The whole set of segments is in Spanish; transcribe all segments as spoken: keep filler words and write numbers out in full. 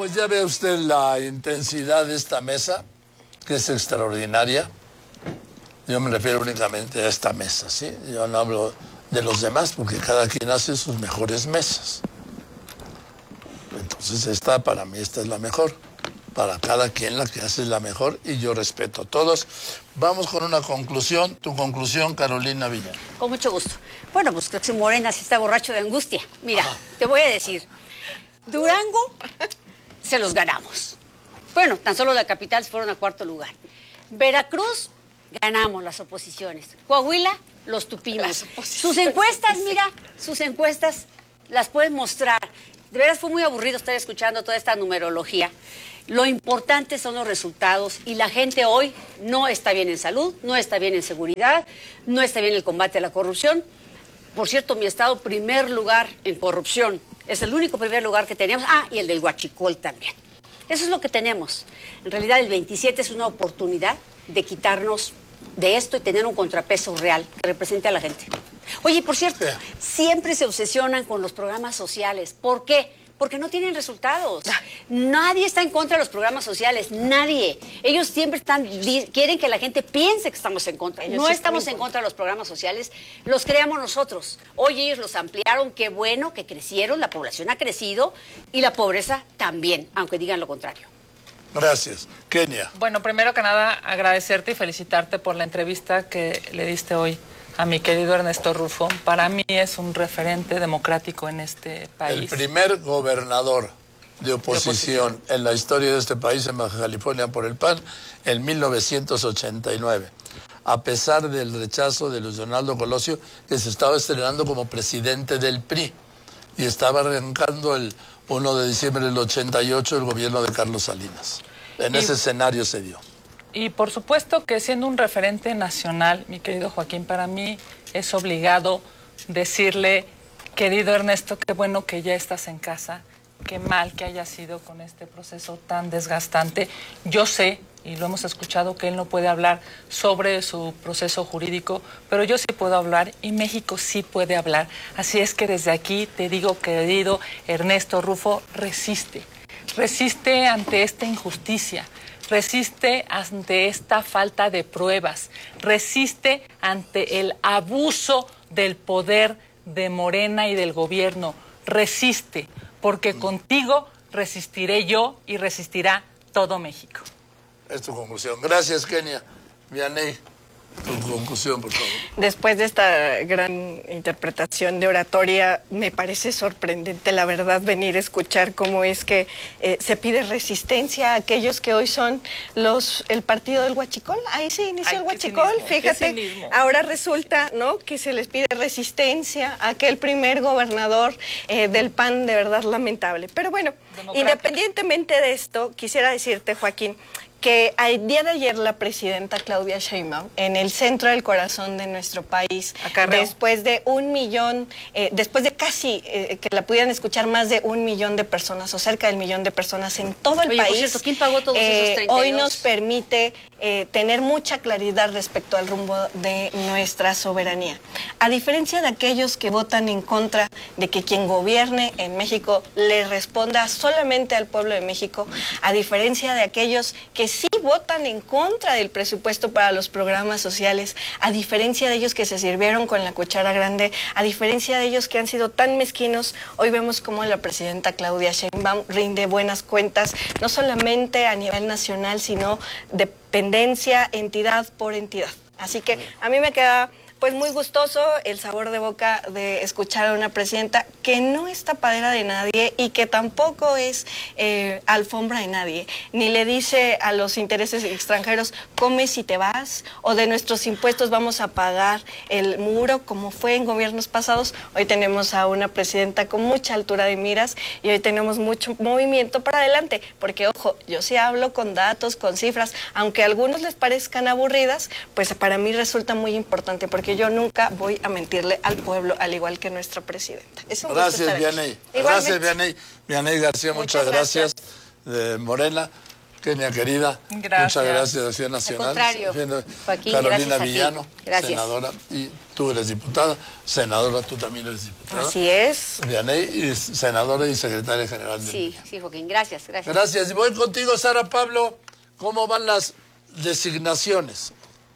Pues ya ve usted la intensidad de esta mesa, que es extraordinaria. Yo me refiero únicamente a esta mesa, ¿sí? Yo no hablo de los demás, porque cada quien hace sus mejores mesas. Entonces esta, para mí, esta es la mejor. Para cada quien la que hace es la mejor y yo respeto a todos. Vamos con una conclusión. Tu conclusión, Carolina Villar. Con mucho gusto. Bueno, pues creo que Morena sí está borracho de angustia. Mira, Ajá. te voy a decir, Durango se los ganamos. Bueno, tan solo la capital se fueron a cuarto lugar. Veracruz, ganamos las oposiciones. Coahuila, los tupimos. Sus encuestas, mira, sus encuestas las pueden mostrar. De veras fue muy aburrido estar escuchando toda esta numerología. Lo importante son los resultados y la gente hoy no está bien en salud, no está bien en seguridad, no está bien en el combate a la corrupción. Por cierto, mi estado, primer lugar en corrupción. Es el único primer lugar que tenemos. Ah, y el del Huachicol también. Eso es lo que tenemos. En realidad, el veintisiete es una oportunidad de quitarnos de esto y tener un contrapeso real que represente a la gente. Oye, por cierto, siempre se obsesionan con los programas sociales. ¿Por qué? Porque no tienen resultados. Nadie está en contra de los programas sociales, nadie. Ellos siempre están quieren que la gente piense que estamos en contra. Ellos no sí estamos en contra de los programas sociales, los creamos nosotros. Hoy ellos los ampliaron, qué bueno que crecieron, la población ha crecido y la pobreza también, aunque digan lo contrario. Gracias. Kenia. Bueno, primero que nada, agradecerte y felicitarte por la entrevista que le diste hoy a mi querido Ernesto Rufo. Para mí es un referente democrático en este país. El primer gobernador de oposición, de oposición en la historia de este país, en Baja California, por el P A N, en mil novecientos ochenta y nueve. A pesar del rechazo de Luis Donaldo Colosio, que se estaba estrenando como presidente del P R I. Y estaba arrancando el primero de diciembre del ochenta y ocho el gobierno de Carlos Salinas. En y... ese escenario se dio. Y por supuesto que siendo un referente nacional, mi querido Joaquín, para mí es obligado decirle, querido Ernesto, qué bueno que ya estás en casa, qué mal que haya sido con este proceso tan desgastante. Yo sé, y lo hemos escuchado, que él no puede hablar sobre su proceso jurídico, pero yo sí puedo hablar y México sí puede hablar. Así es que desde aquí te digo, querido Ernesto Rufo, resiste, resiste ante esta injusticia. Resiste ante esta falta de pruebas, resiste ante el abuso del poder de Morena y del gobierno, resiste, porque contigo resistiré yo y resistirá todo México. Es tu conclusión. Gracias, Kenia. Vianney, tu conclusión, por favor. Después de esta gran interpretación de oratoria, me parece sorprendente, la verdad, venir a escuchar cómo es que eh, se pide resistencia a aquellos que hoy son los el partido del Huachicol. Ahí se inició Ay, el Huachicol, cinismo, fíjate. Ahora resulta, ¿no?, que se les pide resistencia a aquel primer gobernador eh, del P A N, de verdad lamentable. Pero bueno, independientemente de esto, quisiera decirte, Joaquín, que el día de ayer la presidenta Claudia Sheinbaum, en el centro del corazón de nuestro país, Acarreo. después de un millón, eh, después de casi eh, que la pudieran escuchar más de un millón de personas o cerca del millón de personas en todo el Oye, país, por cierto, ¿quién pagó todos eh, esos treinta y dos? Hoy nos permite eh, tener mucha claridad respecto al rumbo de nuestra soberanía. A diferencia de aquellos que votan en contra de que quien gobierne en México le responda solamente al pueblo de México, a diferencia de aquellos que sí votan en contra del presupuesto para los programas sociales, a diferencia de ellos que se sirvieron con la cuchara grande, a diferencia de ellos que han sido tan mezquinos, hoy vemos cómo la presidenta Claudia Sheinbaum rinde buenas cuentas, no solamente a nivel nacional, sino dependencia, entidad por entidad. Así que a mí me queda pues muy gustoso el sabor de boca de escuchar a una presidenta que no es tapadera de nadie y que tampoco es eh, alfombra de nadie, ni le dice a los intereses extranjeros, come si te vas, o de nuestros impuestos vamos a pagar el muro, como fue en gobiernos pasados. Hoy tenemos a una presidenta con mucha altura de miras y hoy tenemos mucho movimiento para adelante, porque ojo, yo sí hablo con datos, con cifras, aunque a algunos les parezcan aburridas, pues para mí resulta muy importante, porque que yo nunca voy a mentirle al pueblo, al igual que nuestra presidenta. Es un gracias, Vianney. Gracias, Vianney. Vianney García, muchas, muchas gracias. gracias. De Morena. Kenia querida, Gracias. muchas gracias, Acción Nacional. Al contrario, Joaquín, Carolina gracias a ti. Villano, Gracias. senadora, y tú eres diputada. Senadora, tú también eres diputada. Así es. Vianey, y senadora y secretaria general del Sí, sí, Joaquín, gracias, gracias. Gracias. Y voy contigo, Sara Pablo. ¿Cómo van las designaciones?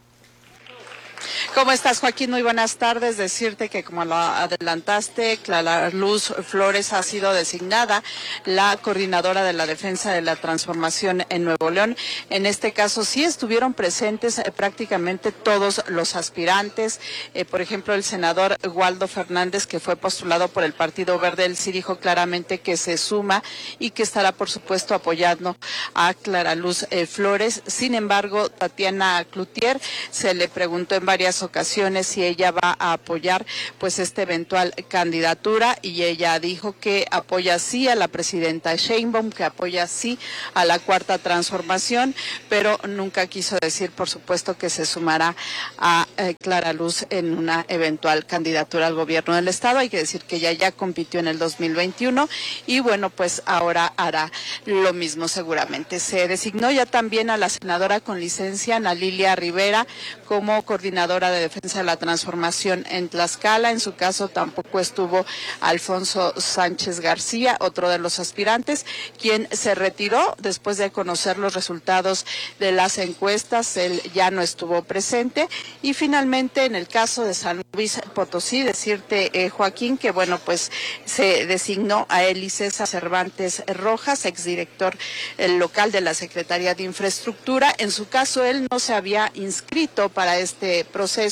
¿Cómo estás, Joaquín? Muy buenas tardes. Decirte que, como lo adelantaste, Clara Luz Flores ha sido designada la coordinadora de la defensa de la transformación en Nuevo León. En este caso, sí estuvieron presentes eh, prácticamente todos los aspirantes. Eh, por ejemplo, el senador Waldo Fernández, que fue postulado por el Partido Verde, él sí dijo claramente que se suma y que estará, por supuesto, apoyando a Clara Luz eh, Flores. Sin embargo, Tatiana Cloutier se le preguntó en varias ocasiones si ella va a apoyar pues esta eventual candidatura, y ella dijo que apoya sí a la presidenta Sheinbaum, que apoya sí a la Cuarta Transformación, pero nunca quiso decir, por supuesto, que se sumará a eh, Clara Luz en una eventual candidatura al gobierno del estado. Hay que decir que ella ya compitió en el dos mil veintiuno y bueno, pues ahora hará lo mismo seguramente. Se designó ya también a la senadora con licencia, Ana Lilia Rivera, como coordinadora de defensa de la transformación en Tlaxcala. En su caso tampoco estuvo Alfonso Sánchez García, otro de los aspirantes, quien se retiró después de conocer los resultados de las encuestas. Él ya no estuvo presente. Y finalmente, en el caso de San Luis Potosí, decirte, eh, Joaquín, que bueno, pues se designó a Eli César Cervantes Rojas, exdirector el local de la Secretaría de Infraestructura. En su caso, él no se había inscrito para este proceso,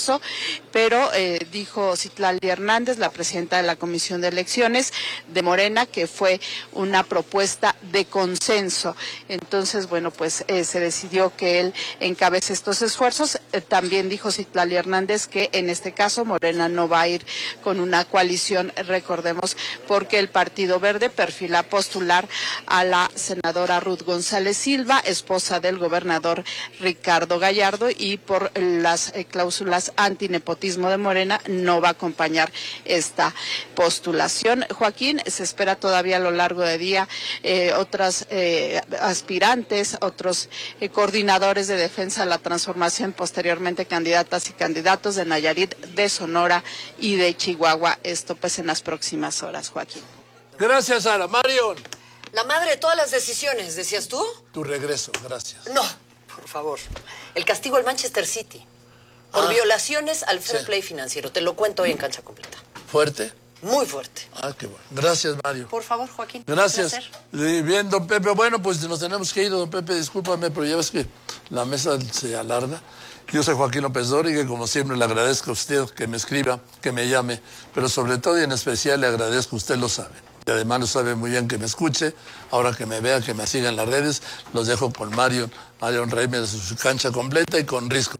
pero eh, dijo Citlali Hernández, la presidenta de la Comisión de Elecciones de Morena, que fue una propuesta de consenso. Entonces, bueno, pues eh, se decidió que él encabece estos esfuerzos. Eh, también dijo Citlali Hernández que en este caso Morena no va a ir con una coalición, recordemos, porque el Partido Verde perfila postular a la senadora Ruth González Silva, esposa del gobernador Ricardo Gallardo, y por las eh, cláusulas antinepotismo de Morena no va a acompañar esta postulación. Joaquín, se espera todavía a lo largo del día eh, otras eh, aspirantes, otros eh, coordinadores de defensa de la transformación, posteriormente candidatas y candidatos de Nayarit, de Sonora y de Chihuahua. Esto pues en las próximas horas, Joaquín. Gracias, Sara. Marion. La madre de todas las decisiones, ¿decías tú? Tu regreso, gracias. No, por favor. El castigo al Manchester City por ah, violaciones al fair sí. play financiero. Te lo cuento hoy en Cancha Completa. ¿Fuerte? Muy fuerte. Ah, qué bueno. Gracias, Mario. Por favor, Joaquín. Gracias. Bien, don Pepe. Bueno, pues nos tenemos que ir, don Pepe. Discúlpame, pero ya ves que la mesa se alarga. Yo soy Joaquín López Dóriga y que como siempre le agradezco a usted que me escriba, que me llame, pero sobre todo y en especial le agradezco, usted lo sabe. Y además lo sabe muy bien, que me escuche, ahora que me vea, que me siga en las redes. Los dejo con Mario, Mario Reimes, su Cancha Completa, y con Risco.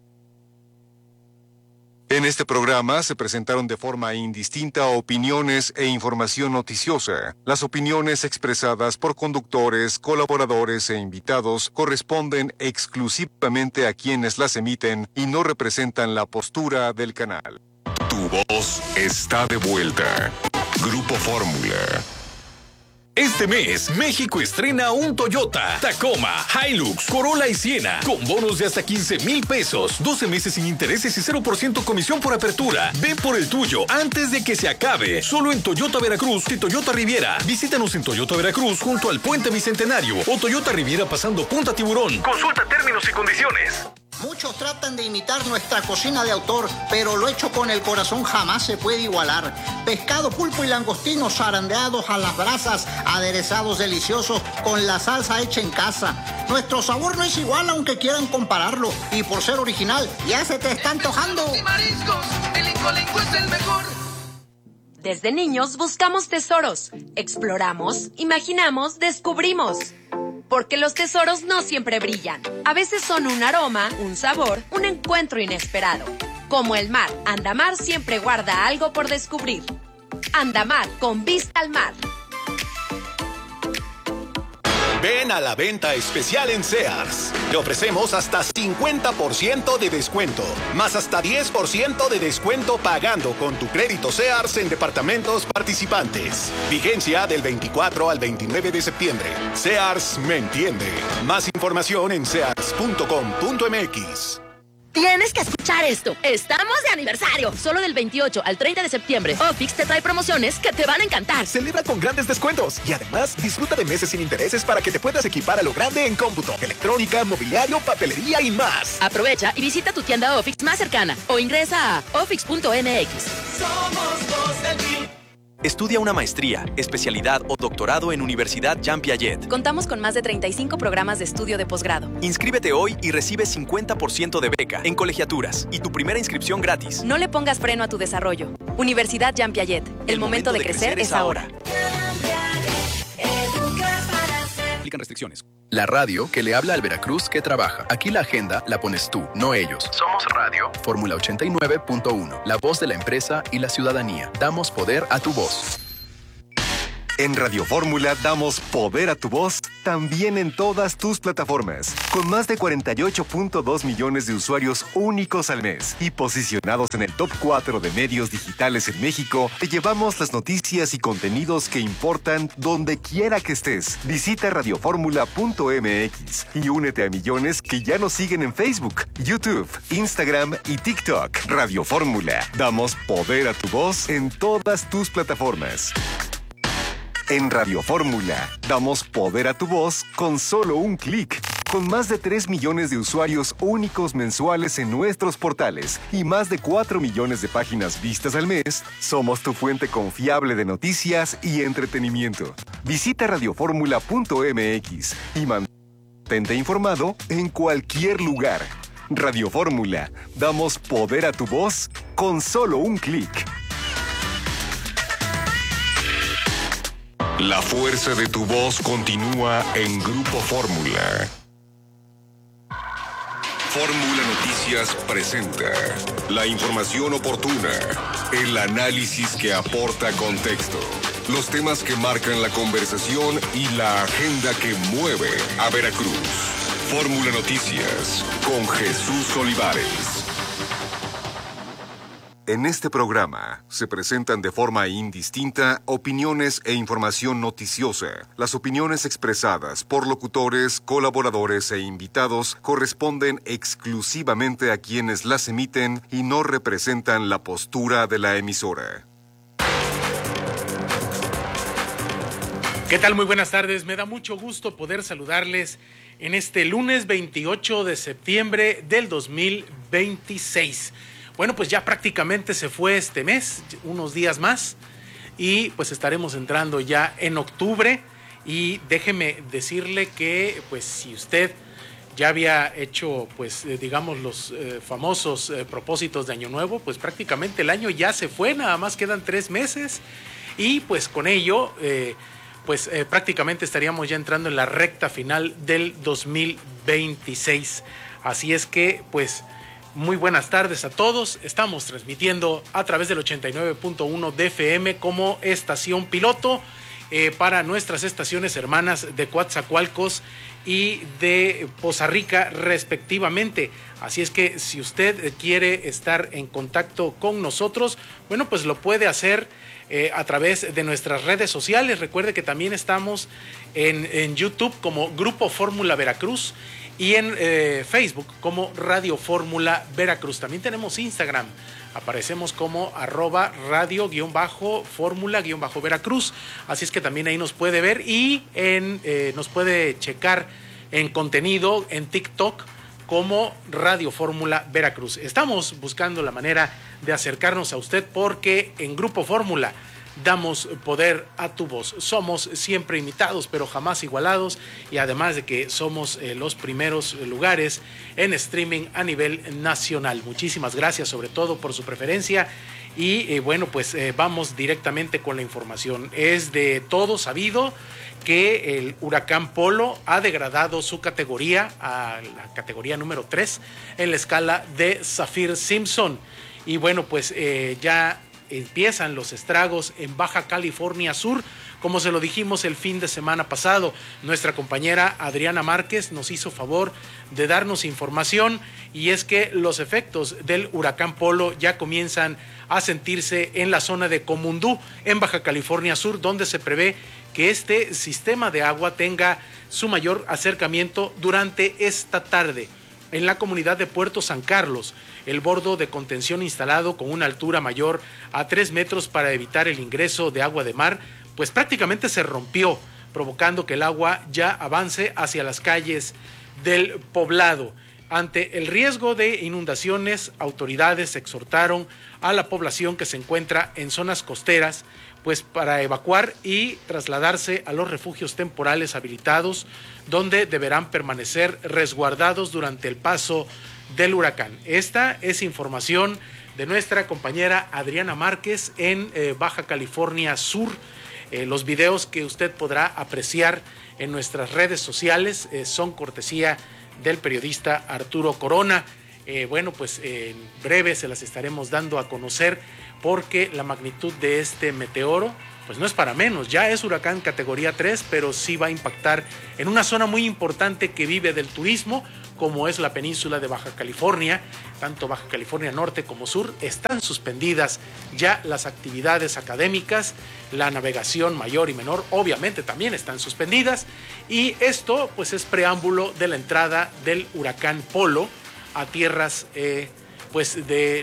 En este programa se presentaron de forma indistinta opiniones e información noticiosa. Las opiniones expresadas por conductores, colaboradores e invitados corresponden exclusivamente a quienes las emiten y no representan la postura del canal. Tu voz está de vuelta. Grupo Fórmula. Este mes, México estrena un Toyota, Tacoma, Hilux, Corolla y Siena, con bonos de hasta quince mil pesos, doce meses sin intereses y cero por ciento comisión por apertura. Ve por el tuyo antes de que se acabe. Solo en Toyota Veracruz y Toyota Riviera. Visítanos en Toyota Veracruz junto al Puente Bicentenario o Toyota Riviera pasando Punta Tiburón. Consulta términos y condiciones. Muchos tratan de imitar nuestra cocina de autor, pero lo hecho con el corazón jamás se puede igualar. Pescado, pulpo y langostinos zarandeados a las brasas, aderezados deliciosos con la salsa hecha en casa. Nuestro sabor no es igual aunque quieran compararlo, y por ser original ya se te está antojando. Y mariscos, el Incolenco es el mejor. Desde niños buscamos tesoros, exploramos, imaginamos, descubrimos. Porque los tesoros no siempre brillan. A veces son un aroma, un sabor, un encuentro inesperado. Como el mar, Andamar siempre guarda algo por descubrir. Andamar, con vista al mar. Ven a la venta especial en Sears. Te ofrecemos hasta cincuenta por ciento de descuento, más hasta diez por ciento de descuento pagando con tu crédito Sears en departamentos participantes. Vigencia del veinticuatro al veintinueve de septiembre. Sears me entiende. Más información en sears punto com punto m x. Tienes que escuchar esto. Estamos de aniversario. Solo del veintiocho al treinta de septiembre, Ofix te trae promociones que te van a encantar. Celebra con grandes descuentos y además disfruta de meses sin intereses para que te puedas equipar a lo grande en cómputo, electrónica, mobiliario, papelería y más. Aprovecha y visita tu tienda Ofix más cercana o ingresa a ofix punto m x. Somos dos de mil. Estudia una maestría, especialidad o doctorado en Universidad Jean Piaget. Contamos con más de treinta y cinco programas de estudio de posgrado. Inscríbete hoy y recibe cincuenta por ciento de beca en colegiaturas y tu primera inscripción gratis. No le pongas freno a tu desarrollo. Universidad Jean Piaget. El, El momento, momento de, de crecer, crecer es ahora. Aplican restricciones. La radio que le habla al Veracruz que trabaja. Aquí la agenda la pones tú, no ellos. Somos Radio Fórmula ochenta y nueve punto uno. La voz de la empresa y la ciudadanía. Damos poder a tu voz. En Radio Fórmula damos poder a tu voz también en todas tus plataformas. Con más de cuarenta y ocho punto dos millones de usuarios únicos al mes y posicionados en el top cuatro de medios digitales en México, te llevamos las noticias y contenidos que importan donde quiera que estés. Visita radio fórmula punto m x y únete a millones que ya nos siguen en Facebook, YouTube, Instagram y TikTok. Radio Fórmula. Damos poder a tu voz en todas tus plataformas. En Radio Fórmula, damos poder a tu voz con solo un clic. Con más de tres millones de usuarios únicos mensuales en nuestros portales y más de cuatro millones de páginas vistas al mes, somos tu fuente confiable de noticias y entretenimiento. Visita radio fórmula punto m x y mantente informado en cualquier lugar. Radio Fórmula, damos poder a tu voz con solo un clic. La fuerza de tu voz continúa en Grupo Fórmula. Fórmula Noticias presenta la información oportuna, el análisis que aporta contexto, los temas que marcan la conversación y la agenda que mueve a Veracruz. Fórmula Noticias con Jesús Olivares. En este programa se presentan de forma indistinta opiniones e información noticiosa. Las opiniones expresadas por locutores, colaboradores e invitados corresponden exclusivamente a quienes las emiten y no representan la postura de la emisora. ¿Qué tal? Muy buenas tardes. Me da mucho gusto poder saludarles en este lunes veintiocho de septiembre del dos mil veintiséis. Bueno, pues ya prácticamente se fue este mes, unos días más, y pues estaremos entrando ya en octubre. Y déjeme decirle que, pues, si usted ya había hecho, pues, eh, digamos, los eh, famosos eh, propósitos de Año Nuevo, pues prácticamente el año ya se fue, nada más quedan tres meses, y pues con ello, eh, pues eh, prácticamente estaríamos ya entrando en la recta final del dos mil veintiséis. Así es que, pues, muy buenas tardes a todos. Estamos transmitiendo a través del ochenta y nueve punto uno de F M como estación piloto eh, para nuestras estaciones hermanas de Coatzacoalcos y de Poza Rica respectivamente. Así es que si usted quiere estar en contacto con nosotros, bueno, pues lo puede hacer eh, a través de nuestras redes sociales. Recuerde que también estamos en, en YouTube como Grupo Fórmula Veracruz y en eh, Facebook como Radio Fórmula Veracruz. También tenemos Instagram, aparecemos como arroba radio guión bajo fórmula guión bajo Veracruz, así es que también ahí nos puede ver y en, eh, nos puede checar en contenido en TikTok como Radio Fórmula Veracruz. Estamos buscando la manera de acercarnos a usted porque en Grupo Fórmula damos poder a tu voz. Somos siempre imitados, pero jamás igualados, y además de que somos eh, los primeros lugares en streaming a nivel nacional. Muchísimas gracias sobre todo por su preferencia y eh, bueno, pues eh, vamos directamente con la información. Es de todo sabido que el huracán Polo ha degradado su categoría a la categoría número tres en la escala de Saffir-Simpson. Y bueno, pues eh, ya empiezan los estragos en Baja California Sur, como se lo dijimos el fin de semana pasado. Nuestra compañera Adriana Márquez nos hizo favor de darnos información, y es que los efectos del huracán Polo ya comienzan a sentirse en la zona de Comundú, en Baja California Sur, donde se prevé que este sistema de agua tenga su mayor acercamiento durante esta tarde. En la comunidad de Puerto San Carlos, el bordo de contención instalado con una altura mayor a tres metros para evitar el ingreso de agua de mar, pues prácticamente se rompió, provocando que el agua ya avance hacia las calles del poblado. Ante el riesgo de inundaciones, autoridades exhortaron a la población que se encuentra en zonas costeras, pues para evacuar y trasladarse a los refugios temporales habilitados, donde deberán permanecer resguardados durante el paso del huracán. Esta es información de nuestra compañera Adriana Márquez en eh, Baja California Sur. Eh, los videos que usted podrá apreciar en nuestras redes sociales eh, son cortesía del periodista Arturo Corona. Eh, bueno, pues eh, en breve se las estaremos dando a conocer, porque la magnitud de este meteoro pues no es para menos. Ya es huracán categoría tres, pero sí va a impactar en una zona muy importante que vive del turismo, como es la península de Baja California. Tanto Baja California Norte como Sur están suspendidas ya las actividades académicas, la navegación mayor y menor obviamente también están suspendidas, y esto pues es preámbulo de la entrada del huracán Polo a tierras eh, pues de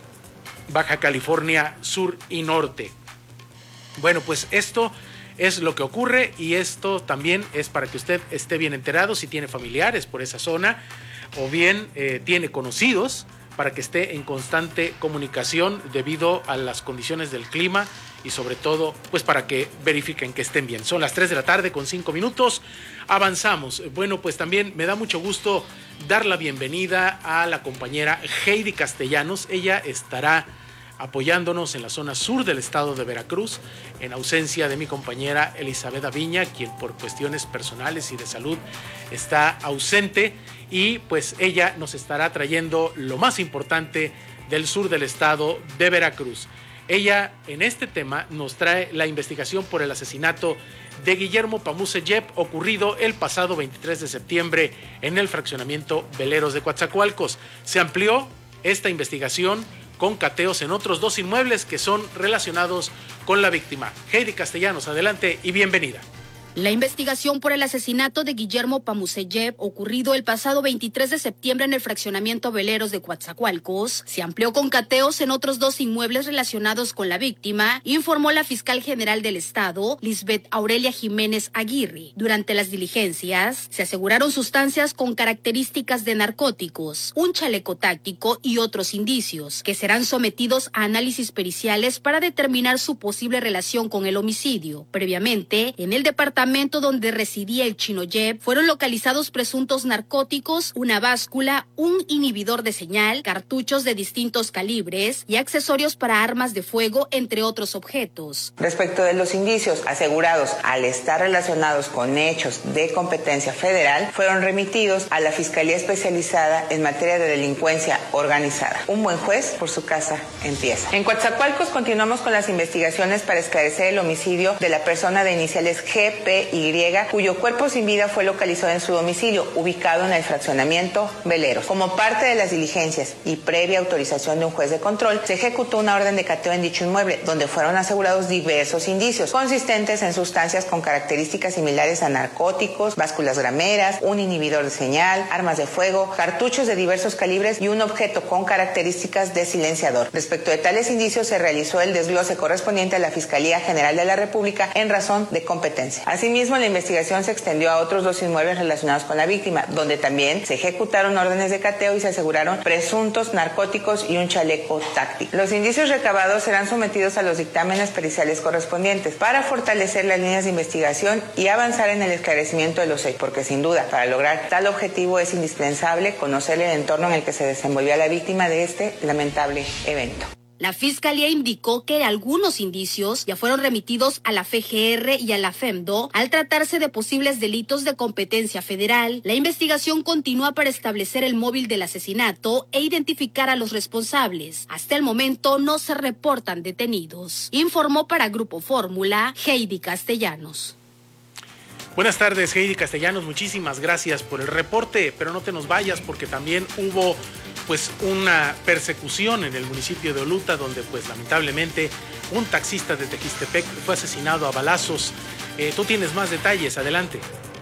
Baja California Sur y Norte. Bueno, pues esto es lo que ocurre, y esto también es para que usted esté bien enterado si tiene familiares por esa zona o bien eh, tiene conocidos, para que esté en constante comunicación debido a las condiciones del clima, y sobre todo pues para que verifiquen que estén bien. Son las tres de la tarde con cinco minutos, avanzamos. Bueno, pues también me da mucho gusto dar la bienvenida a la compañera Heidi Castellanos. Ella estará apoyándonos en la zona sur del estado de Veracruz, en ausencia de mi compañera Elizabeth Aviña, quien por cuestiones personales y de salud está ausente, y pues ella nos estará trayendo lo más importante del sur del estado de Veracruz. Ella en este tema nos trae la investigación por el asesinato de Guillermo Pamuse Yep, ocurrido el pasado veintitrés de septiembre en el fraccionamiento Veleros de Coatzacoalcos. Se amplió esta investigación con cateos en otros dos inmuebles que son relacionados con la víctima. Heidi Castellanos, adelante y bienvenida. La investigación por el asesinato de Guillermo Pamuse Yep, ocurrido el pasado veintitrés de septiembre en el fraccionamiento Veleros de Coatzacoalcos, se amplió con cateos en otros dos inmuebles relacionados con la víctima, informó la fiscal general del estado, Lisbeth Aurelia Jiménez Aguirre. Durante las diligencias, se aseguraron sustancias con características de narcóticos, un chaleco táctico y otros indicios, que serán sometidos a análisis periciales para determinar su posible relación con el homicidio. Previamente, en el departamento donde residía el Chino Yep, fueron localizados presuntos narcóticos, una báscula, un inhibidor de señal, cartuchos de distintos calibres y accesorios para armas de fuego, entre otros objetos. Respecto de los indicios asegurados al estar relacionados con hechos de competencia federal, fueron remitidos a la Fiscalía Especializada en Materia de Delincuencia Organizada. Un buen juez por su casa empieza. En Coatzacoalcos continuamos con las investigaciones para esclarecer el homicidio de la persona de iniciales G P Y, cuyo cuerpo sin vida fue localizado en su domicilio, ubicado en el fraccionamiento Veleros. Como parte de las diligencias y previa autorización de un juez de control, se ejecutó una orden de cateo en dicho inmueble, donde fueron asegurados diversos indicios, consistentes en sustancias con características similares a narcóticos, básculas grameras, un inhibidor de señal, armas de fuego, cartuchos de diversos calibres y un objeto con características de silenciador. Respecto de tales indicios, se realizó el desglose correspondiente a la Fiscalía General de la República en razón de competencia. Asimismo, la investigación se extendió a otros dos inmuebles relacionados con la víctima, donde también se ejecutaron órdenes de cateo y se aseguraron presuntos narcóticos y un chaleco táctico. Los indicios recabados serán sometidos a los dictámenes periciales correspondientes para fortalecer las líneas de investigación y avanzar en el esclarecimiento de los hechos, porque sin duda, para lograr tal objetivo es indispensable conocer el entorno en el que se desenvolvía la víctima de este lamentable evento. La Fiscalía indicó que algunos indicios ya fueron remitidos a la F G R y a la FEMDO al tratarse de posibles delitos de competencia federal. La investigación continúa para establecer el móvil del asesinato e identificar a los responsables. Hasta el momento no se reportan detenidos. Informó para Grupo Fórmula, Heidi Castellanos. Buenas tardes, Heidi Castellanos, muchísimas gracias por el reporte, pero no te nos vayas porque también hubo pues una persecución en el municipio de Oluta, donde pues lamentablemente un taxista de Tequistepec fue asesinado a balazos. Eh, tú tienes más detalles, adelante.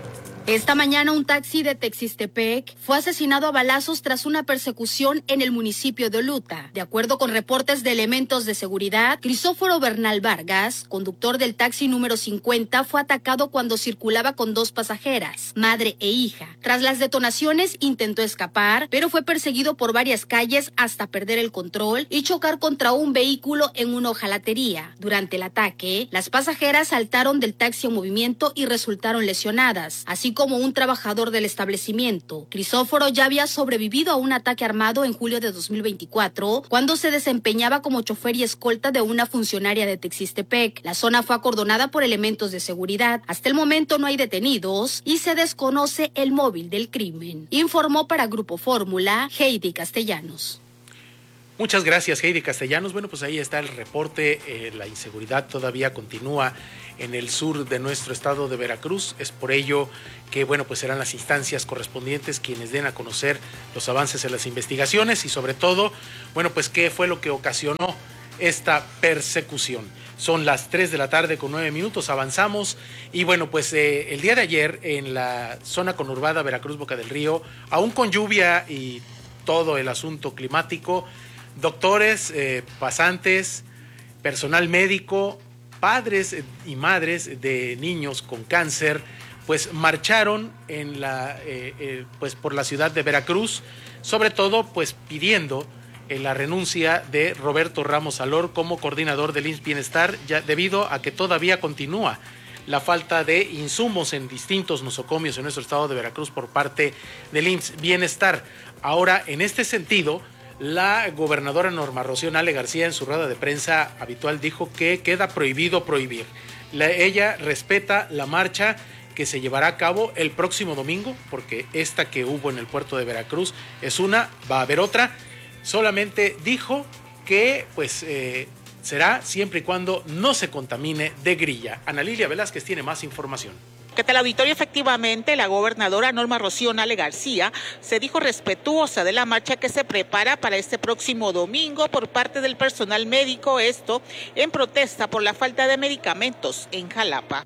Esta mañana un taxi de Tequistepec fue asesinado a balazos tras una persecución en el municipio de Oluta. De acuerdo con reportes de elementos de seguridad, Crisóforo Bernal Vargas, conductor del taxi número cincuenta, fue atacado cuando circulaba con dos pasajeras, madre e hija. Tras las detonaciones intentó escapar, pero fue perseguido por varias calles hasta perder el control y chocar contra un vehículo en una hojalatería. Durante el ataque, las pasajeras saltaron del taxi en movimiento y resultaron lesionadas, así como un trabajador del establecimiento. Crisóforo ya había sobrevivido a un ataque armado en julio de dos mil veinticuatro, cuando se desempeñaba como chofer y escolta de una funcionaria de Tequistepec. La zona fue acordonada por elementos de seguridad. Hasta el momento no hay detenidos y se desconoce el móvil del crimen. Informó para Grupo Fórmula, Heidi Castellanos. Muchas gracias, Heidi Castellanos. Bueno, pues ahí está el reporte. Eh, la inseguridad todavía continúa en el sur de nuestro estado de Veracruz. Es por ello que, bueno, pues serán las instancias correspondientes quienes den a conocer los avances en las investigaciones y sobre todo, bueno, pues qué fue lo que ocasionó esta persecución. Son las tres de la tarde con nueve minutos, avanzamos y bueno, pues eh, el día de ayer en la zona conurbada Veracruz-Boca del Río, aún con lluvia y todo el asunto climático, doctores, eh, pasantes, personal médico, padres y madres de niños con cáncer, pues marcharon en la, eh, eh, pues por la ciudad de Veracruz, sobre todo pues pidiendo eh, la renuncia de Roberto Ramos Alor como coordinador del I M S S Bienestar, ya debido a que todavía continúa la falta de insumos en distintos nosocomios en nuestro estado de Veracruz por parte del I M S S Bienestar. Ahora, en este sentido, la gobernadora Norma Rocío Nale García en su rueda de prensa habitual dijo que queda prohibido prohibir. La, ella respeta la marcha que se llevará a cabo el próximo domingo, porque esta que hubo en el puerto de Veracruz es una, va a haber otra. Solamente dijo que pues eh, será siempre y cuando no se contamine de grilla. Ana Lilia Velázquez tiene más información. ¿Qué tal, auditorio? Efectivamente, la gobernadora Norma Rocío Nale García se dijo respetuosa de la marcha que se prepara para este próximo domingo por parte del personal médico, esto en protesta por la falta de medicamentos en Jalapa.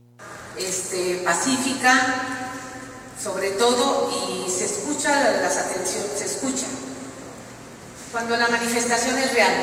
Este, pacífica, sobre todo, y se escucha las atenciones, se escucha cuando la manifestación es real.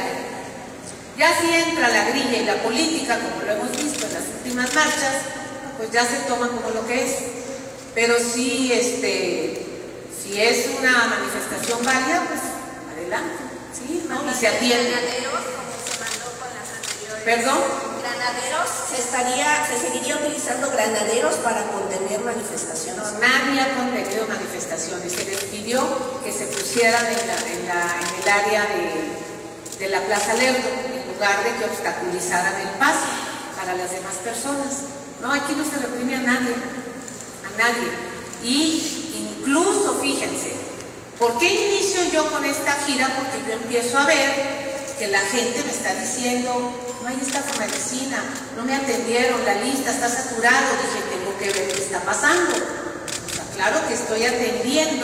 Ya si entra la grilla y la política, como lo hemos visto en las últimas marchas, pues ya se toma como lo que es. Pero si, este, si es una manifestación válida, pues adelante, ¿sí? ¿No? Y se atiende. Granaderos, como se mandó con las anteriores. ¿Perdón? Granaderos, se estaría, se seguiría utilizando granaderos para contener manifestaciones. No, nadie ha contenido manifestaciones. Se les pidió que se pusieran en, la, en, la, en el área de, de la Plaza Lerdo, en lugar de que obstaculizaran el paso para las demás personas. No, aquí no se reprime a nadie, a nadie. Y incluso, fíjense, ¿por qué inicio yo con esta gira? Porque yo empiezo a ver que la gente me está diciendo, no hay esta medicina, no me atendieron, la lista está saturada. Dije, tengo que ver qué está pasando. O sea, claro que estoy atendiendo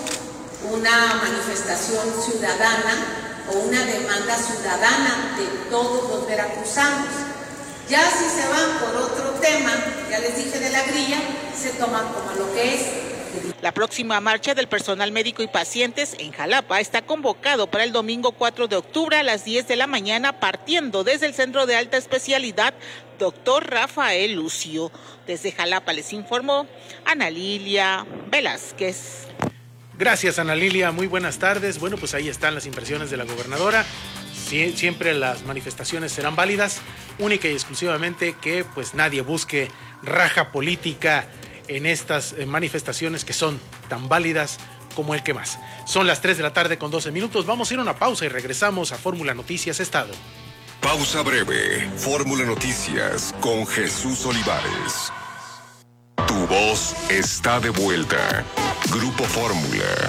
una manifestación ciudadana o una demanda ciudadana de todos los veracruzanos. Ya si se van por otro tema, ya les dije de la grilla, se toman como lo que es. La próxima marcha del personal médico y pacientes en Jalapa está convocado para el domingo cuatro de octubre a las diez de la mañana, partiendo desde el Centro de Alta Especialidad Doctor Rafael Lucio. Desde Jalapa les informó Ana Lilia Velázquez. Gracias, Ana Lilia, muy buenas tardes. Bueno, pues ahí están las impresiones de la gobernadora. Siempre las manifestaciones serán válidas, única y exclusivamente que pues nadie busque raja política en estas eh, manifestaciones que son tan válidas como el que más. Son las tres de la tarde con doce minutos. Vamos a ir a una pausa y regresamos a Fórmula Noticias Estado. Pausa breve. Fórmula Noticias con Jesús Olivares. Tu voz está de vuelta. Grupo Fórmula.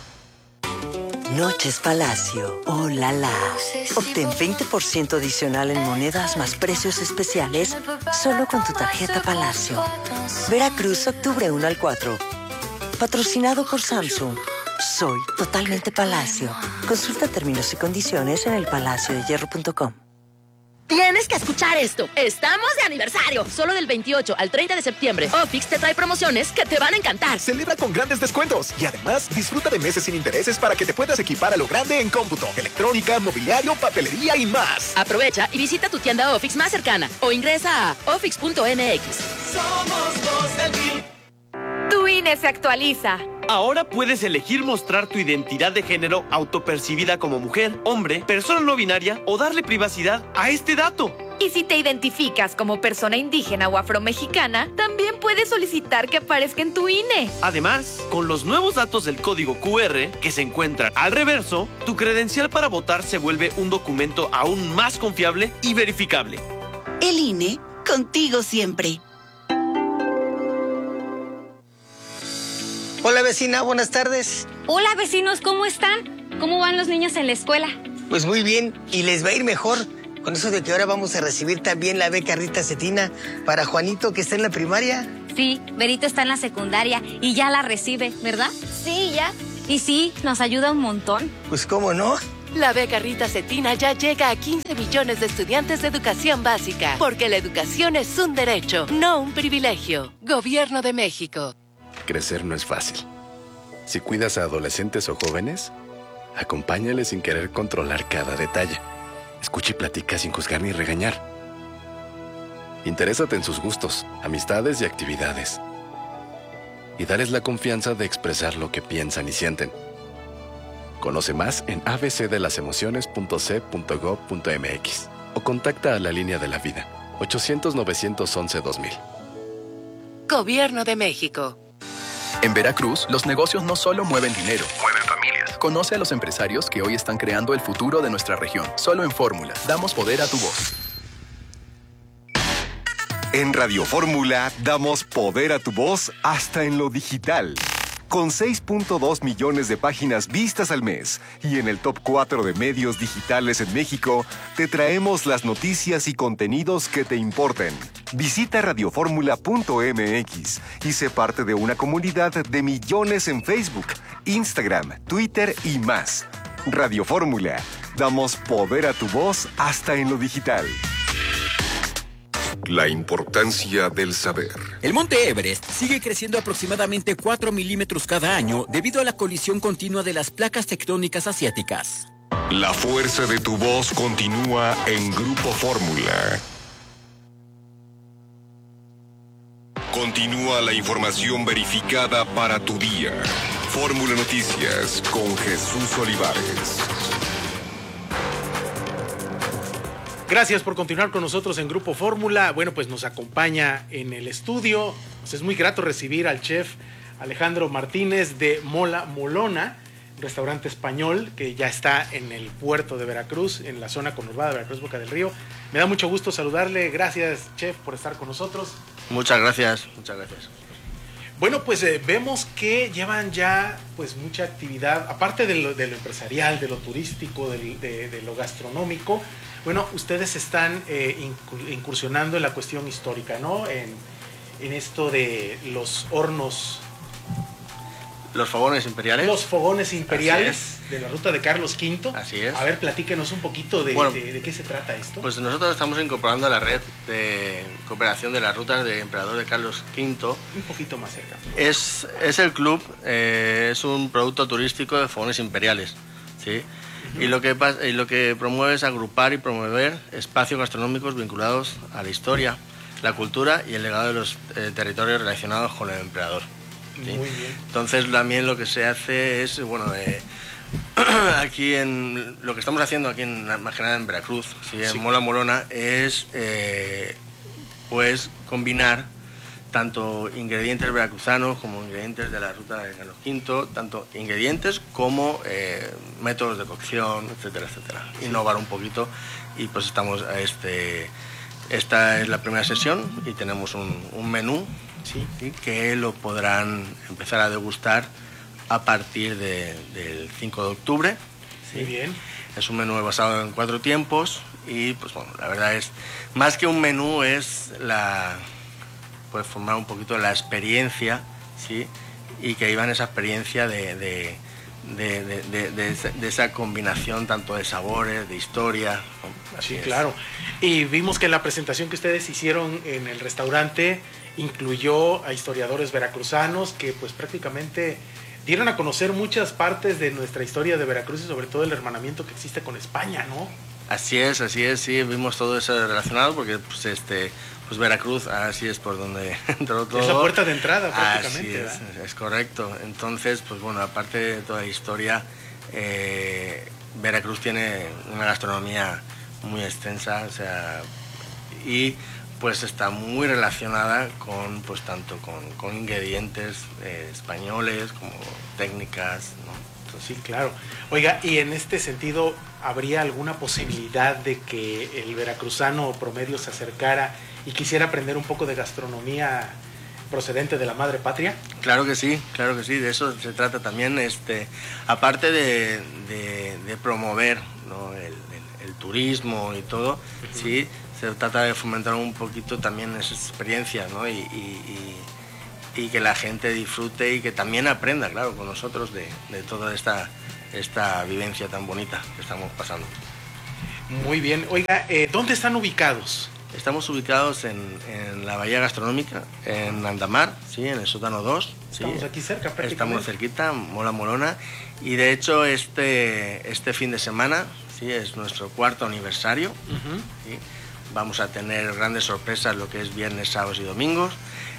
Noches Palacio. Oh, la la. Obtén veinte por ciento adicional en monedas más precios especiales solo con tu tarjeta Palacio. Veracruz, octubre uno al cuatro. Patrocinado por Samsung. Soy totalmente Palacio. Consulta términos y condiciones en el palacio de hierro punto com. Tienes que escuchar esto. Estamos de aniversario. Solo del veintiocho al treinta de septiembre. Ofix te trae promociones que te van a encantar. Celebra con grandes descuentos. Y además, disfruta de meses sin intereses para que te puedas equipar a lo grande en cómputo, electrónica, mobiliario, papelería y más. Aprovecha y visita tu tienda Ofix más cercana o ingresa a ofix punto m x. Somos dos del mil. Tu I N E se actualiza. Ahora puedes elegir mostrar tu identidad de género autopercibida como mujer, hombre, persona no binaria o darle privacidad a este dato. Y si te identificas como persona indígena o afromexicana, también puedes solicitar que aparezca en tu I N E. Además, con los nuevos datos del código Q R que se encuentran al reverso, tu credencial para votar se vuelve un documento aún más confiable y verificable. El I N E, contigo siempre. Hola vecina, buenas tardes. Hola vecinos, ¿cómo están? ¿Cómo van los niños en la escuela? Pues muy bien, y les va a ir mejor con eso de que ahora vamos a recibir también la beca Rita Cetina para Juanito, que está en la primaria. Sí, Berito está en la secundaria y ya la recibe, ¿verdad? Sí, ya. Y sí, nos ayuda un montón. Pues cómo no. La beca Rita Cetina ya llega a quince millones de estudiantes de educación básica, porque la educación es un derecho, no un privilegio. Gobierno de México. Crecer no es fácil. Si cuidas a adolescentes o jóvenes, acompáñales sin querer controlar cada detalle. Escucha y platica sin juzgar ni regañar. Interésate en sus gustos, amistades y actividades. Y dales la confianza de expresar lo que piensan y sienten. Conoce más en a b c de las emociones punto c punto gov punto m x o contacta a la línea de la vida ochocientos, novecientos once, dos mil. Gobierno de México. En Veracruz, los negocios no solo mueven dinero, mueven familias. Conoce a los empresarios que hoy están creando el futuro de nuestra región. Solo en Fórmula, damos poder a tu voz. En Radio Fórmula damos poder a tu voz hasta en lo digital. Con seis punto dos millones de páginas vistas al mes y en el top cuatro de medios digitales en México, te traemos las noticias y contenidos que te importen. Visita radioformula punto m x y sé parte de una comunidad de millones en Facebook, Instagram, Twitter y más. Radio Fórmula, damos poder a tu voz hasta en lo digital. La importancia del saber. El monte Everest sigue creciendo aproximadamente cuatro milímetros cada año debido a la colisión continua de las placas tectónicas asiáticas. La fuerza de tu voz continúa en Grupo Fórmula. Continúa la información verificada para tu día. Fórmula Noticias con Jesús Olivares. Gracias por continuar con nosotros en Grupo Fórmula. Bueno, pues nos acompaña en el estudio. Pues es muy grato recibir al chef Alejandro Martínez de Mola Molona, un restaurante español que ya está en el puerto de Veracruz, en la zona conurbada de Veracruz, Boca del Río. Me da mucho gusto saludarle. Gracias, chef, por estar con nosotros. Muchas gracias, muchas gracias. Bueno, pues eh, vemos que llevan ya pues mucha actividad, aparte de lo, de lo empresarial, de lo turístico, de, de, de lo gastronómico. Bueno, ustedes están eh, incursionando en la cuestión histórica, ¿no? En, en esto de los hornos. Los fogones imperiales. Los fogones imperiales de la ruta de Carlos Quinto. Así es. A ver, platíquenos un poquito de, bueno, de, de qué se trata esto. Pues nosotros estamos incorporando a la red de cooperación de las rutas de Emperador de Carlos Quinto. Un poquito más cerca. Es, es el club, eh, es un producto turístico de fogones imperiales, ¿sí? Uh-huh. Y lo que, y lo que promueve es agrupar y promover espacios gastronómicos vinculados a la historia, la cultura y el legado de los eh, territorios relacionados con el emperador. ¿Sí? Muy bien. Entonces también lo que se hace es, bueno, eh, aquí en lo que estamos haciendo aquí en más que nada en Veracruz, ¿sí? En sí. Mola Molona es eh, pues combinar tanto ingredientes veracruzanos como ingredientes de la ruta de Carlos quinto, tanto ingredientes como eh, métodos de cocción, etcétera, etcétera. Innovar un poquito y pues estamos, este, esta es la primera sesión y tenemos un, un menú, ¿sí? ¿sí? que lo podrán empezar a degustar a partir de, del cinco de octubre. ¿sí? Muy bien. Es un menú basado en cuatro tiempos y pues bueno, la verdad es, más que un menú es la, pues formar un poquito la experiencia, ¿sí? Y que iban esa experiencia de, de, de, de, de, de, esa, de esa combinación tanto de sabores, de historia. ¿no? Así Sí, es. claro. Y vimos que la presentación que ustedes hicieron en el restaurante incluyó a historiadores veracruzanos que pues prácticamente dieron a conocer muchas partes de nuestra historia de Veracruz y sobre todo el hermanamiento que existe con España, ¿no? Así es, así es, sí, vimos todo eso relacionado porque pues este pues Veracruz, así es por donde entró todo. Es la puerta de entrada prácticamente. Así es, es correcto. Entonces, pues bueno, aparte de toda la historia, eh, Veracruz tiene una gastronomía muy extensa, o sea, y pues está muy relacionada con, pues tanto con, con ingredientes eh, españoles como técnicas, ¿no? Entonces, sí, claro. Oiga, y en este sentido, ¿habría alguna posibilidad de que el veracruzano promedio se acercara y quisiera aprender un poco de gastronomía procedente de la madre patria? Claro que sí, claro que sí, de eso se trata también, este, aparte de, de, de promover, ¿no? el, el, el turismo y todo, uh-huh. sí, se trata de fomentar un poquito también esa experiencia, ¿no? y, y, y, y que la gente disfrute y que también aprenda, claro, con nosotros de, de toda esta, esta vivencia tan bonita que estamos pasando. Muy bien, oiga, eh, ¿dónde están ubicados? Estamos ubicados en, en la Bahía Gastronómica, en Andamar, ¿sí? En el sótano dos. Estamos ¿sí? aquí cerca prácticamente. Estamos cerquita, Mola Molona. Y de hecho este, este fin de semana, ¿sí? Es nuestro cuarto aniversario. Uh-huh. ¿sí? Vamos a tener grandes sorpresas lo que es viernes, sábados y domingos.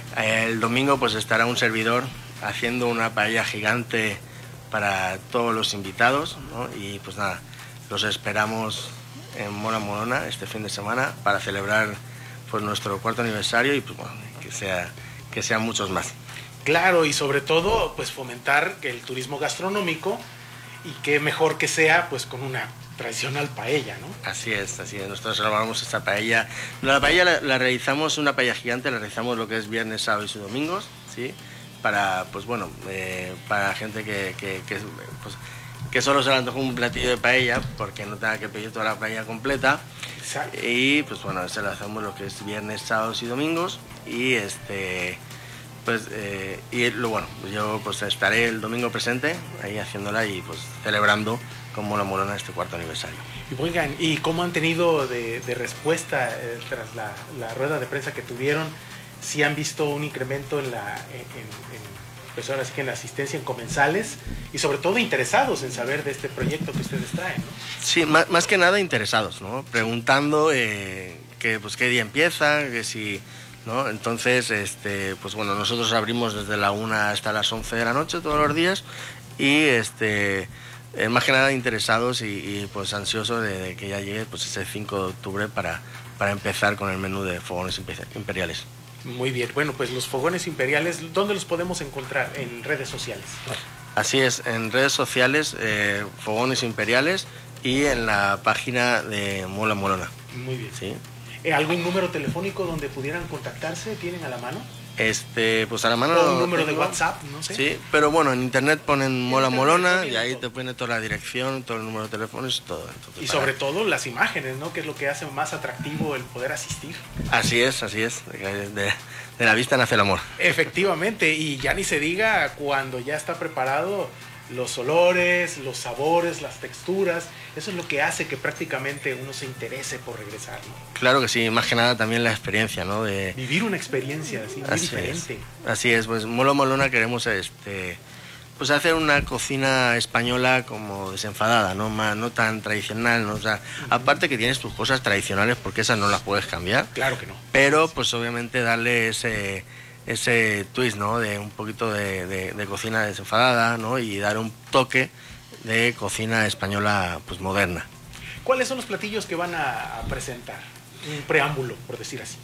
El domingo pues estará un servidor haciendo una paella gigante para todos los invitados, ¿no? Y pues nada, los esperamos en Mola Molona este fin de semana para celebrar pues nuestro cuarto aniversario y pues bueno, que sea que sean muchos más. Claro, y sobre todo pues fomentar el turismo gastronómico y qué mejor que sea pues con una tradicional paella, ¿no? Así es, así es. Nosotros elaboramos esta paella. La paella la, la realizamos, una paella gigante, la realizamos lo que es viernes, sábados y domingos, ¿sí? Para, pues bueno, eh, para gente que, que, que, pues, que solo se le antoja un platillo de paella, porque no tenga que pedir toda la paella completa. Exacto. Y pues bueno, se la hacemos lo que es viernes, sábados y domingos. Y este... Pues, eh, y lo bueno, yo pues estaré el domingo presente ahí haciéndola y pues celebrando con Mola Molona este cuarto aniversario. Y oigan, ¿y cómo han tenido de, de respuesta eh, tras la, la rueda de prensa que tuvieron? ¿Sí han visto un incremento en la, en, en, pues ahora sí que en la asistencia en comensales y sobre todo interesados en saber de este proyecto que ustedes traen, ¿no? Sí, más, más que nada interesados, ¿no? Preguntando eh, que pues qué día empieza, que si... ¿no? Entonces, este, pues bueno, nosotros abrimos desde la una hasta las once de la noche todos los días y este, eh, más que nada interesados y, y pues ansiosos de, de que ya llegue pues ese cinco de octubre para, para empezar con el menú de fogones imperiales. Muy bien, bueno, pues los fogones imperiales, ¿dónde los podemos encontrar? En redes sociales. Así es, en redes sociales, eh, fogones imperiales y en la página de Mola Molona. Muy bien. ¿Sí? ¿Algún número telefónico donde pudieran contactarse? ¿Tienen a la mano? Este, pues a la mano... ¿O un número tengo. de WhatsApp? No sé. Sí, pero bueno, en internet ponen Mola Molona y ahí te pone toda la dirección, todo el número de teléfonos y todo. Entonces, y sobre para... todo las imágenes, ¿no? Que es lo que hace más atractivo el poder asistir. Así es, así es. De, de, de la vista nace el amor. Efectivamente, y ya ni se diga cuando ya está preparado... Los olores, los sabores, las texturas, eso es lo que hace que prácticamente uno se interese por regresar, ¿no? Claro que sí, más que nada también la experiencia, ¿no? De vivir una experiencia así, muy así diferente. Es. Así es, pues Mola Molona queremos este, pues hacer una cocina española como desenfadada, no más, no tan tradicional, ¿no? O sea, uh-huh. Aparte que tienes tus cosas tradicionales porque esas no las puedes cambiar. Claro que no. Pero pues obviamente darle ese ese twist, ¿no? De un poquito de, de, de cocina desenfadada, ¿no? Y dar un toque de cocina española pues moderna. ¿Cuáles son los platillos que van a presentar? Un preámbulo, por decir así.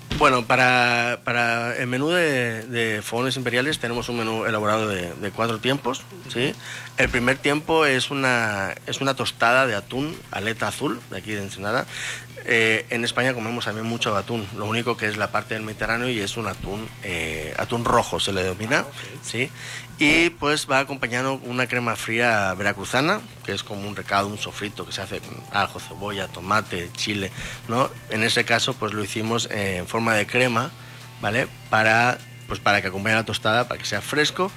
Bueno, para, para el menú de, de fogones imperiales tenemos un menú elaborado de, de cuatro tiempos, ¿sí? El primer tiempo es una, es una tostada de atún, aleta azul, de aquí de Ensenada. Eh, en España comemos también mucho atún, lo único que es la parte del Mediterráneo y es un atún, eh, atún rojo se le denomina, ¿sí? Y pues va acompañado una crema fría veracruzana, que es como un recado, un sofrito que se hace con ajo, cebolla, tomate, chile, ¿no? En ese caso pues lo hicimos en forma de crema, ¿vale? Para, pues para que acompañe la tostada, para que sea fresco.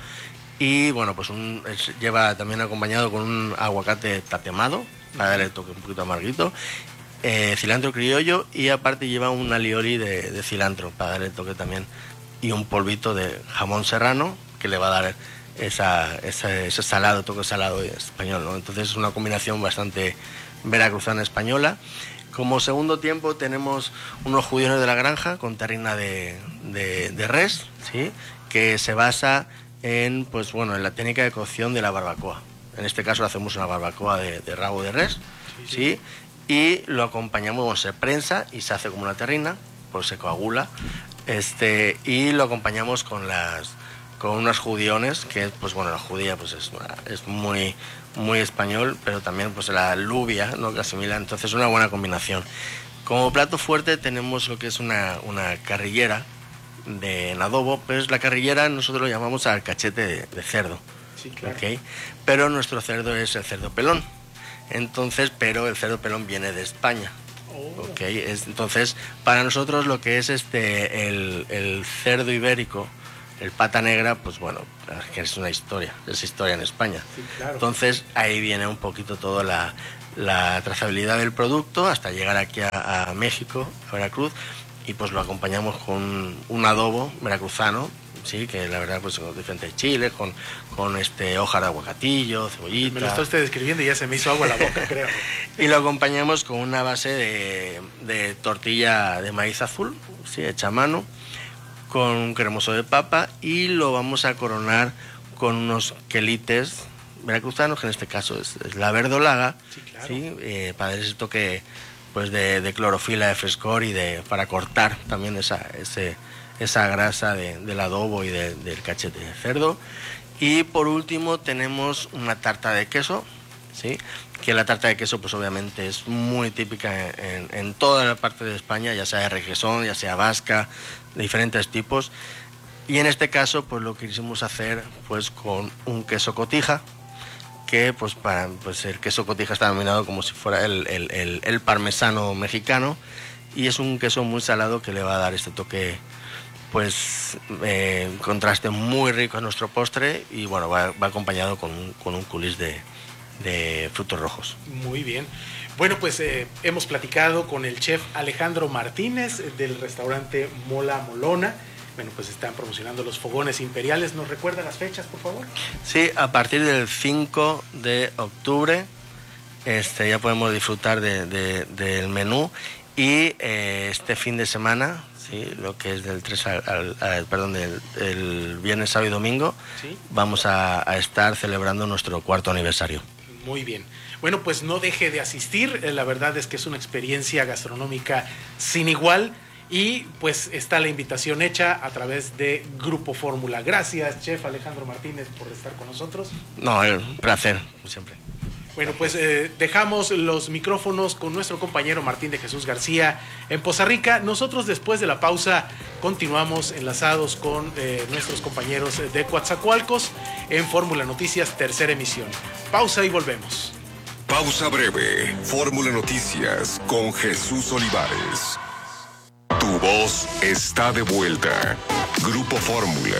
Y bueno, pues un, es, lleva también acompañado con un aguacate tatemado, para darle el toque un poquito amarguito. Eh, cilantro criollo y aparte lleva un alioli de, de cilantro para darle el toque también y un polvito de jamón serrano que le va a dar esa, esa, ese salado, toque salado español, ¿no? Entonces es una combinación bastante veracruzana española. Como segundo tiempo tenemos unos judiones de la granja con terrina de, de, de res, ¿sí? Que se basa en, pues, bueno, en la técnica de cocción de la barbacoa. En este caso hacemos una barbacoa de, de rabo de res, ¿sí? ¿sí? Y lo acompañamos, bueno, se prensa y se hace como una terrina, pues se coagula, este, y lo acompañamos con las con unos judiones, que pues bueno, la judía pues es, es muy, muy español, pero también pues la alubia, ¿no?, que asimila, entonces es una buena combinación. Como plato fuerte tenemos lo que es una, una carrillera de en adobo, pues la carrillera nosotros lo llamamos al cachete de, de cerdo, sí, claro. ¿okay? Pero nuestro cerdo es el cerdo pelón. Entonces, pero el cerdo pelón viene de España. Oh. Okay, es, entonces, para nosotros lo que es este el, el cerdo ibérico, el pata negra, pues bueno, que es una historia, es historia en España. Sí, claro. Entonces, ahí viene un poquito toda la, la trazabilidad del producto hasta llegar aquí a, a México, a Veracruz, y pues lo acompañamos con un adobo veracruzano, sí, que la verdad pues con diferentes chiles, con, con este hoja de aguacatillo, cebollita. Me lo está usted describiendo y ya se me hizo agua la boca, creo. Y lo acompañamos con una base de, de tortilla de maíz azul, sí, hecha a mano, con un cremoso de papa y lo vamos a coronar con unos quelites veracruzanos, que en este caso es, es la verdolaga, sí, claro. ¿sí? Eh, para dar ese toque pues de, de clorofila, de frescor y de para cortar también esa, ese, esa grasa de, del adobo y de, del cachete de cerdo. Y por último tenemos una tarta de queso, ¿sí? Que la tarta de queso pues obviamente es muy típica en, en toda la parte de España, ya sea de requesón, ya sea vasca, de diferentes tipos. Y en este caso pues lo que quisimos hacer pues con un queso cotija, que pues para pues el queso cotija está denominado como si fuera el, el, el, el parmesano mexicano, y es un queso muy salado que le va a dar este toque, pues eh, contraste muy rico a nuestro postre, y bueno, va, va acompañado con un, con un coulis de, de frutos rojos. Muy bien. Bueno, pues eh, hemos platicado con el chef Alejandro Martínez del restaurante Mola Molona. Bueno, pues están promocionando los fogones imperiales. ¿Nos recuerda las fechas, por favor? Sí, a partir del cinco de octubre este, ya podemos disfrutar de, de, del menú, y eh, este fin de semana, sí, lo que es del tres al, al, al perdón, del el viernes, sábado y domingo, ¿sí? Vamos a, a estar celebrando nuestro cuarto aniversario. Muy bien. Bueno, pues no deje de asistir. La verdad es que es una experiencia gastronómica sin igual. Y pues está la invitación hecha a través de Grupo Fórmula. Gracias, chef Alejandro Martínez, por estar con nosotros. No, un placer, como siempre. Bueno, pues eh, dejamos los micrófonos con nuestro compañero Martín de Jesús García en Poza Rica. Nosotros después de la pausa continuamos enlazados con eh, nuestros compañeros de Coatzacoalcos en Fórmula Noticias, tercera emisión. Pausa y volvemos. Pausa breve. Fórmula Noticias con Jesús Olivares. Tu voz está de vuelta. Grupo Fórmula.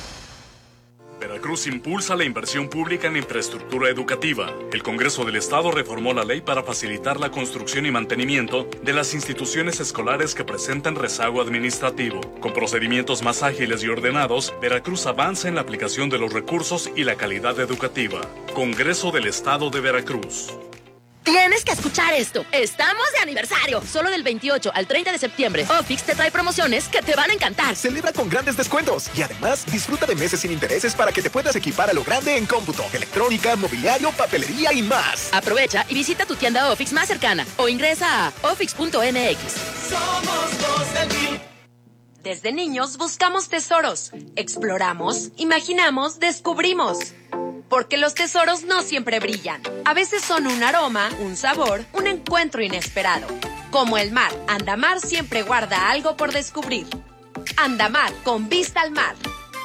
Veracruz impulsa la inversión pública en infraestructura educativa. El Congreso del Estado reformó la ley para facilitar la construcción y mantenimiento de las instituciones escolares que presentan rezago administrativo. Con procedimientos más ágiles y ordenados, Veracruz avanza en la aplicación de los recursos y la calidad educativa. Congreso del Estado de Veracruz. Tienes que escuchar esto. Estamos de aniversario. Solo del veintiocho al treinta de septiembre. Ofix te trae promociones que te van a encantar. Celebra con grandes descuentos y además disfruta de meses sin intereses para que te puedas equipar a lo grande en cómputo, electrónica, mobiliario, papelería y más. Aprovecha y visita tu tienda Ofix más cercana o ingresa a ofix punto m x. Somos los del G I L. Desde niños buscamos tesoros, exploramos, imaginamos, descubrimos. Porque los tesoros no siempre brillan. A veces son un aroma, un sabor, un encuentro inesperado. Como el mar, Andamar siempre guarda algo por descubrir. Andamar, con vista al mar.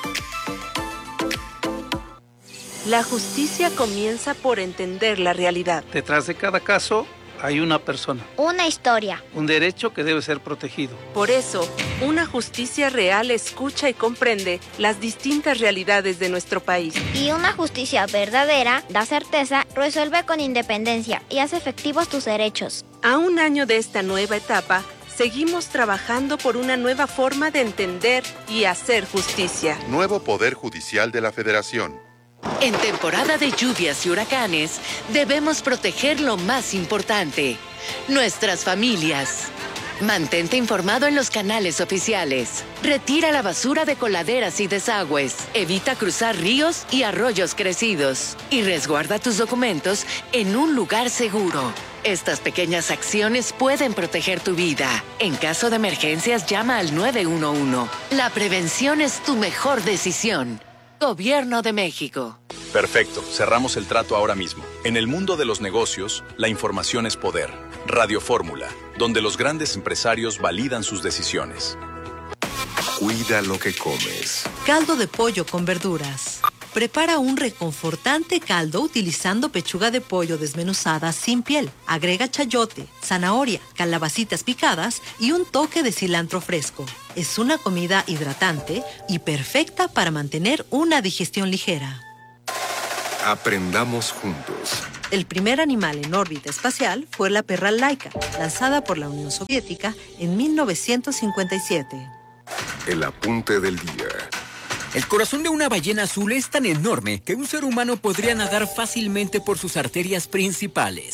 La justicia comienza por entender la realidad. Detrás de cada caso hay una persona. Una historia. Un derecho que debe ser protegido. Por eso, una justicia real escucha y comprende las distintas realidades de nuestro país. Y una justicia verdadera da certeza, resuelve con independencia y hace efectivos tus derechos. A un año de esta nueva etapa, seguimos trabajando por una nueva forma de entender y hacer justicia. Nuevo Poder Judicial de la Federación. En temporada de lluvias y huracanes, debemos proteger lo más importante, nuestras familias. Mantente informado en los canales oficiales. Retira la basura de coladeras y desagües. Evita cruzar ríos y arroyos crecidos. Y resguarda tus documentos en un lugar seguro. Estas pequeñas acciones pueden proteger tu vida. En caso de emergencias, llama al nueve uno uno. La prevención es tu mejor decisión. Gobierno de México. Perfecto, cerramos el trato ahora mismo. En el mundo de los negocios, la información es poder. Radio Fórmula, donde los grandes empresarios validan sus decisiones. Cuida lo que comes. Caldo de pollo con verduras. Prepara un reconfortante caldo utilizando pechuga de pollo desmenuzada sin piel. Agrega chayote, zanahoria, calabacitas picadas y un toque de cilantro fresco. Es una comida hidratante y perfecta para mantener una digestión ligera. Aprendamos juntos. El primer animal en órbita espacial fue la perra Laika, lanzada por la Unión Soviética en mil novecientos cincuenta y siete. El apunte del día. El corazón de una ballena azul es tan enorme que un ser humano podría nadar fácilmente por sus arterias principales.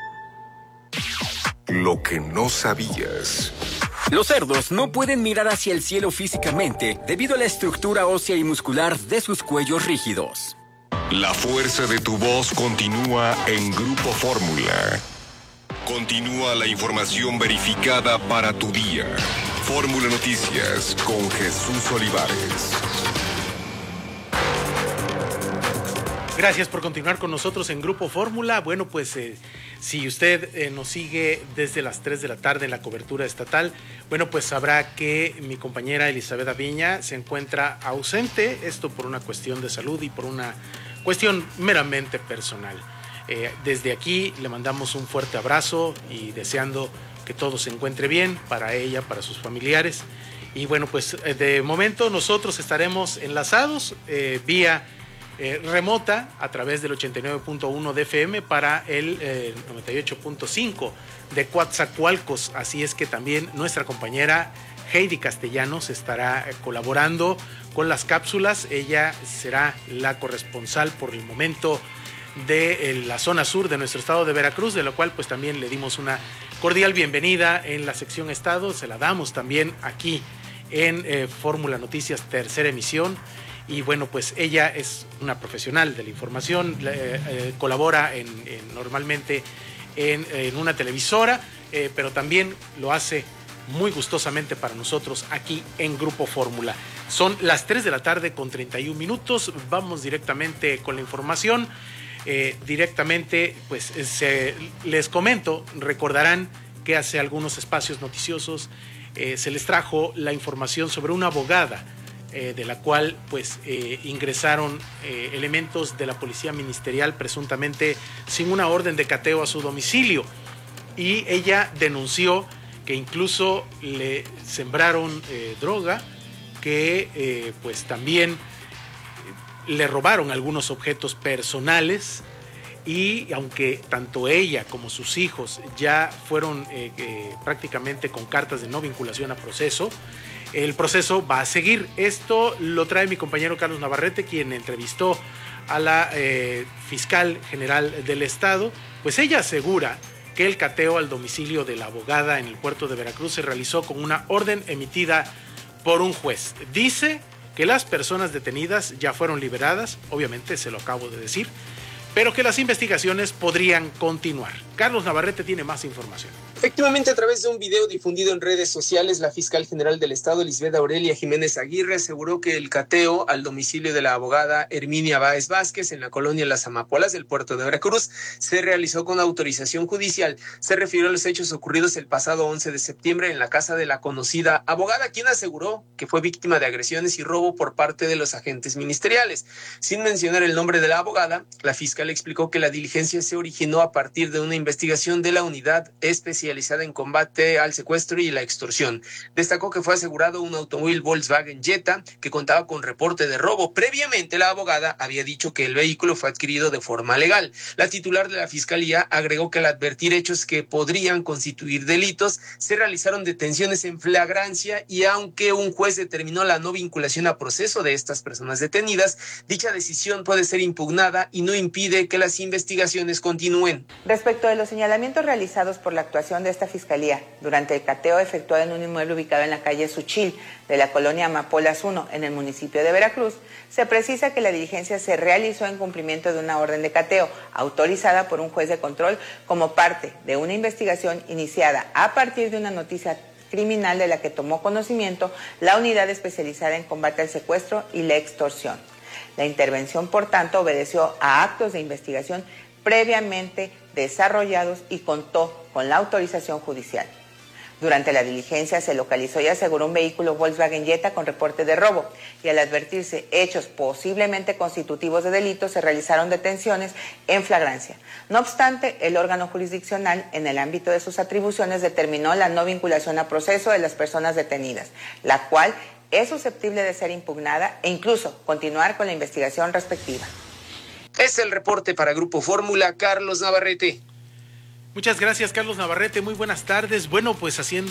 Lo que no sabías. Los cerdos no pueden mirar hacia el cielo físicamente debido a la estructura ósea y muscular de sus cuellos rígidos. La fuerza de tu voz continúa en Grupo Fórmula. Continúa la información verificada para tu día. Fórmula Noticias con Jesús Olivares. Gracias por continuar con nosotros en Grupo Fórmula. Bueno, pues eh, si usted eh, nos sigue desde las tres de la tarde en la cobertura estatal, bueno, pues sabrá que mi compañera Elizabeth Aviña se encuentra ausente, esto por una cuestión de salud y por una cuestión meramente personal. Eh, desde aquí le mandamos un fuerte abrazo y deseando que todo se encuentre bien para ella, para sus familiares. Y bueno, pues eh, de momento nosotros estaremos enlazados eh, vía Eh, remota a través del ochenta y nueve punto uno de F M para el eh, noventa y ocho punto cinco de Coatzacoalcos. Así es que también nuestra compañera Heidi Castellanos estará colaborando con las cápsulas. Ella será la corresponsal por el momento de eh, la zona sur de nuestro estado de Veracruz, de lo cual pues también le dimos una cordial bienvenida en la sección Estado. Se la damos también aquí en eh, Fórmula Noticias, tercera emisión. Y bueno, pues ella es una profesional de la información, eh, eh, colabora en, en, normalmente en, en una televisora, eh, pero también lo hace muy gustosamente para nosotros aquí en Grupo Fórmula. Son las tres de la tarde con treinta y un minutos, vamos directamente con la información. Eh, directamente, pues se, les comento, recordarán que hace algunos espacios noticiosos eh, se les trajo la información sobre una abogada Eh, de la cual pues eh, ingresaron eh, elementos de la policía ministerial presuntamente sin una orden de cateo a su domicilio, y ella denunció que incluso le sembraron eh, droga, que eh, pues también le robaron algunos objetos personales, y aunque tanto ella como sus hijos ya fueron eh, eh, prácticamente con cartas de no vinculación a proceso, el proceso va a seguir. Esto lo trae mi compañero Carlos Navarrete, quien entrevistó a la eh, fiscal general del estado. Pues ella asegura que el cateo al domicilio de la abogada en el puerto de Veracruz se realizó con una orden emitida por un juez. Dice que las personas detenidas ya fueron liberadas, obviamente se lo acabo de decir, pero que las investigaciones podrían continuar. Carlos Navarrete tiene más información. Efectivamente, a través de un video difundido en redes sociales, la fiscal general del Estado, Lisbeth Aurelia Jiménez Aguirre, aseguró que el cateo al domicilio de la abogada Herminia Báez Vázquez en la colonia Las Amapolas del puerto de Veracruz se realizó con autorización judicial. Se refirió a los hechos ocurridos el pasado once de septiembre en la casa de la conocida abogada, quien aseguró que fue víctima de agresiones y robo por parte de los agentes ministeriales. Sin mencionar el nombre de la abogada, la fiscal explicó que la diligencia se originó a partir de una investigación de la unidad especializada en combate al secuestro y la extorsión. Destacó que fue asegurado un automóvil Volkswagen Jetta que contaba con reporte de robo. Previamente, la abogada había dicho que el vehículo fue adquirido de forma legal. La titular de la Fiscalía agregó que al advertir hechos que podrían constituir delitos, se realizaron detenciones en flagrancia y aunque un juez determinó la no vinculación a proceso de estas personas detenidas, dicha decisión puede ser impugnada y no impide que las investigaciones continúen. Respecto de los señalamientos realizados por la actuación de esta fiscalía durante el cateo efectuado en un inmueble ubicado en la calle Suchil de la colonia Amapolas uno en el municipio de Veracruz, se precisa que la diligencia se realizó en cumplimiento de una orden de cateo autorizada por un juez de control como parte de una investigación iniciada a partir de una noticia criminal de la que tomó conocimiento la unidad especializada en combate al secuestro y la extorsión. La intervención, por tanto, obedeció a actos de investigación previamente desarrollados y contó con la autorización judicial. Durante la diligencia se localizó y aseguró un vehículo Volkswagen Jetta con reporte de robo y al advertirse hechos posiblemente constitutivos de delito se realizaron detenciones en flagrancia. No obstante, el órgano jurisdiccional en el ámbito de sus atribuciones determinó la no vinculación a proceso de las personas detenidas, la cual es susceptible de ser impugnada e incluso continuar con la investigación respectiva. Es el reporte para Grupo Fórmula, Carlos Navarrete. Muchas gracias, Carlos Navarrete. Muy buenas tardes. Bueno, pues haciendo